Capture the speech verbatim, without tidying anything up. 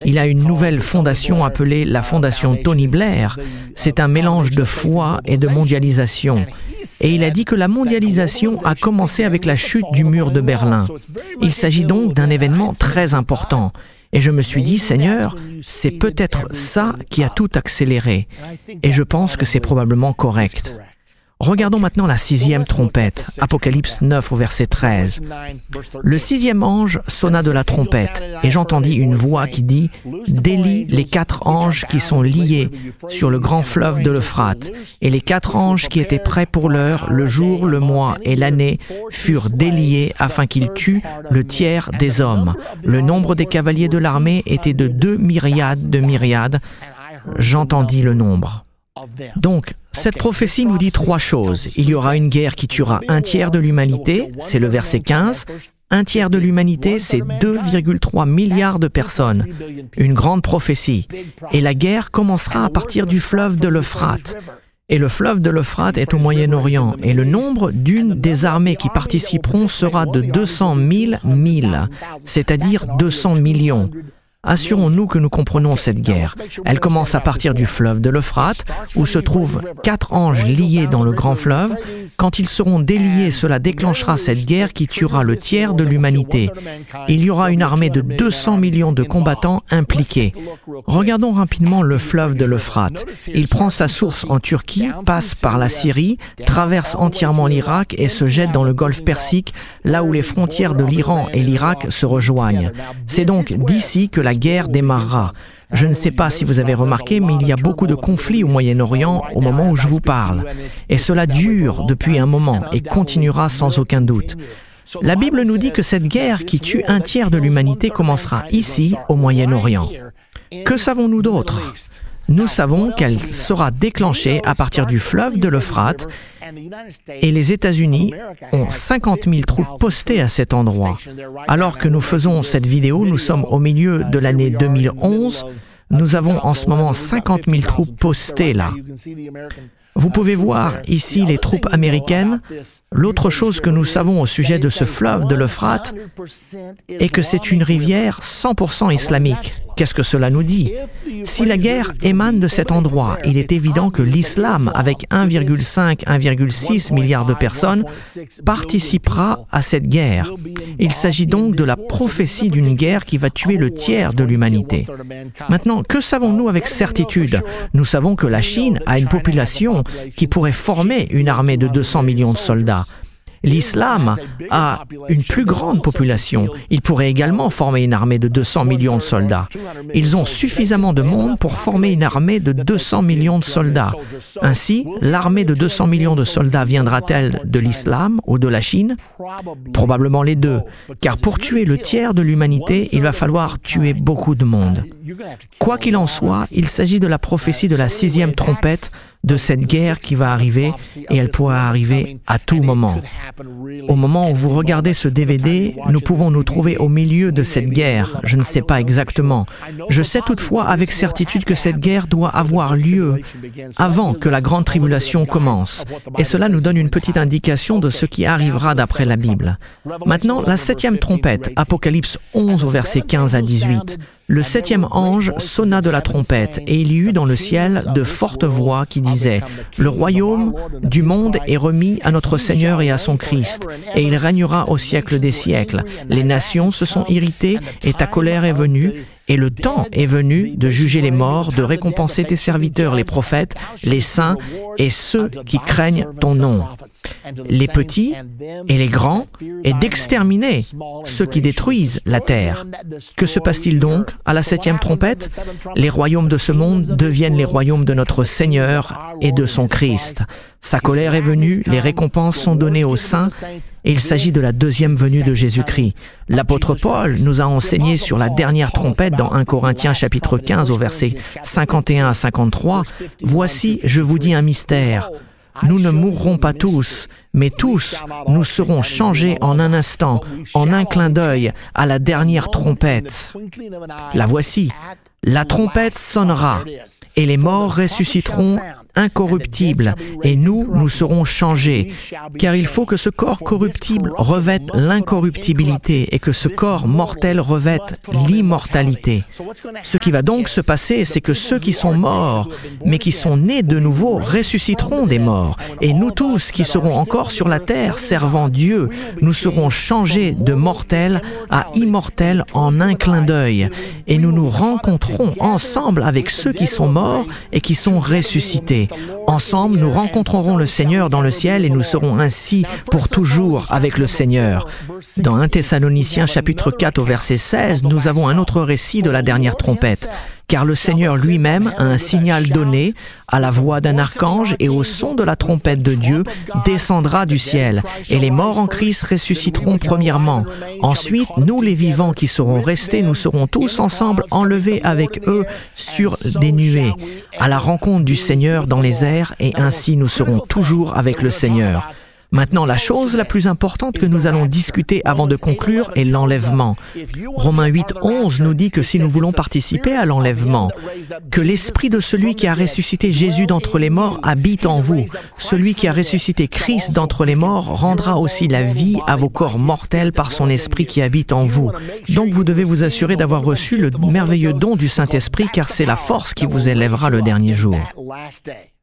Il a une nouvelle fondation appelée la Fondation Tony Blair. C'est un mélange de foi et de mondialisation. Et il a dit que la mondialisation a commencé avec la chute du mur de Berlin. Il s'agit donc d'un événement très important. Et je me suis dit, Seigneur, c'est peut-être ça qui a tout accéléré. Et je pense que c'est probablement correct. Regardons maintenant la sixième trompette, Apocalypse neuf au verset treize. Le sixième ange sonna de la trompette, et j'entendis une voix qui dit « Délie les quatre anges qui sont liés sur le grand fleuve de l'Euphrate, et les quatre anges qui étaient prêts pour l'heure, le jour, le mois et l'année, furent déliés afin qu'ils tuent le tiers des hommes. Le nombre des cavaliers de l'armée était de deux myriades de myriades. J'entendis le nombre. » Donc, cette prophétie nous dit trois choses. Il y aura une guerre qui tuera un tiers de l'humanité, c'est le verset quinze. Un tiers de l'humanité, c'est deux virgule trois milliards de personnes. Une grande prophétie. Et la guerre commencera à partir du fleuve de l'Euphrate. Et le fleuve de l'Euphrate est au Moyen-Orient. Et le nombre d'une des armées qui participeront sera de deux cent mille mille, c'est-à-dire deux cents millions. Assurons-nous que nous comprenons cette guerre. Elle commence à partir du fleuve de l'Euphrate, où se trouvent quatre anges liés dans le grand fleuve. Quand ils seront déliés, cela déclenchera cette guerre qui tuera le tiers de l'humanité. Il y aura une armée de deux cents millions de combattants impliqués. Regardons rapidement le fleuve de l'Euphrate. Il prend sa source en Turquie, passe par la Syrie, traverse entièrement l'Irak et se jette dans le golfe Persique, là où les frontières de l'Iran et l'Irak se rejoignent. C'est donc d'ici que la La guerre démarrera. Je ne sais pas si vous avez remarqué, mais il y a beaucoup de conflits au Moyen-Orient au moment où je vous parle. Et cela dure depuis un moment et continuera sans aucun doute. La Bible nous dit que cette guerre qui tue un tiers de l'humanité commencera ici, au Moyen-Orient. Que savons-nous d'autre ? Nous savons qu'elle sera déclenchée à partir du fleuve de l'Euphrate et les États-Unis ont cinquante mille troupes postées à cet endroit. Alors que nous faisons cette vidéo, nous sommes au milieu de l'année deux mille onze. Nous avons en ce moment cinquante mille troupes postées là. Vous pouvez voir ici les troupes américaines. L'autre chose que nous savons au sujet de ce fleuve de l'Euphrate est que c'est une rivière cent pour cent islamique. Qu'est-ce que cela nous dit? Si la guerre émane de cet endroit, il est évident que l'islam, avec un virgule cinq à un virgule six milliard de personnes, participera à cette guerre. Il s'agit donc de la prophétie d'une guerre qui va tuer le tiers de l'humanité. Maintenant, que savons-nous avec certitude? Nous savons que la Chine a une population qui pourrait former une armée de deux cents millions de soldats. L'islam a une plus grande population. Il pourrait également former une armée de deux cents millions de soldats. Ils ont suffisamment de monde pour former une armée de deux cents millions de soldats. Ainsi, l'armée de deux cents millions de soldats viendra-t-elle de l'islam ou de la Chine? Probablement les deux, car pour tuer le tiers de l'humanité, il va falloir tuer beaucoup de monde. Quoi qu'il en soit, il s'agit de la prophétie de la sixième trompette, de cette guerre qui va arriver, et elle pourra arriver à tout moment. Au moment où vous regardez ce D V D, nous pouvons nous trouver au milieu de cette guerre. Je ne sais pas exactement. Je sais toutefois avec certitude que cette guerre doit avoir lieu avant que la grande tribulation commence. Et cela nous donne une petite indication de ce qui arrivera d'après la Bible. Maintenant, la septième trompette, Apocalypse onze au verset quinze à dix-huit. Le septième ange sonna de la trompette, et il y eut dans le ciel de fortes voix qui disaient « Le royaume du monde est remis à notre Seigneur et à son Christ, et il régnera au siècle des siècles. Les nations se sont irritées, et ta colère est venue, et le temps est venu de juger les morts, de récompenser tes serviteurs, les prophètes, les saints et ceux qui craignent ton nom, les petits et les grands, et d'exterminer ceux qui détruisent la terre. » Que se passe-t-il donc à la septième trompette? Les royaumes de ce monde deviennent les royaumes de notre Seigneur et de son Christ. Sa colère est venue, les récompenses sont données aux saints, et il s'agit de la deuxième venue de Jésus-Christ. L'apôtre Paul nous a enseigné sur la dernière trompette dans un Corinthiens chapitre quinze au verset cinquante et un à cinquante-trois. « Voici, je vous dis un mystère. Nous ne mourrons pas tous, mais tous, nous serons changés en un instant, en un clin d'œil, à la dernière trompette. La voici. La trompette sonnera, et les morts ressusciteront incorruptible, et nous, nous serons changés. Car il faut que ce corps corruptible revête l'incorruptibilité et que ce corps mortel revête l'immortalité. Ce qui va donc se passer, c'est que ceux qui sont morts, mais qui sont nés de nouveau, ressusciteront des morts. Et nous tous qui serons encore sur la terre servant Dieu, nous serons changés de mortels à immortels en un clin d'œil. Et nous nous rencontrerons ensemble avec ceux qui sont morts et qui sont ressuscités. Ensemble, nous rencontrerons le Seigneur dans le ciel et nous serons ainsi pour toujours avec le Seigneur. Dans un Thessaloniciens chapitre quatre au verset seize, nous avons un autre récit de la dernière trompette. Car le Seigneur lui-même a un signal donné, à la voix d'un archange et au son de la trompette de Dieu, descendra du ciel, et les morts en Christ ressusciteront premièrement. Ensuite, nous les vivants qui serons restés, nous serons tous ensemble enlevés avec eux sur des nuées, à la rencontre du Seigneur dans les airs, et ainsi nous serons toujours avec le Seigneur. Maintenant, la chose la plus importante que nous allons discuter avant de conclure est l'enlèvement. Romains huit, onze nous dit que si nous voulons participer à l'enlèvement, que l'esprit de celui qui a ressuscité Jésus d'entre les morts habite en vous. Celui qui a ressuscité Christ d'entre les morts rendra aussi la vie à vos corps mortels par son esprit qui habite en vous. Donc vous devez vous assurer d'avoir reçu le merveilleux don du Saint-Esprit car c'est la force qui vous élèvera le dernier jour.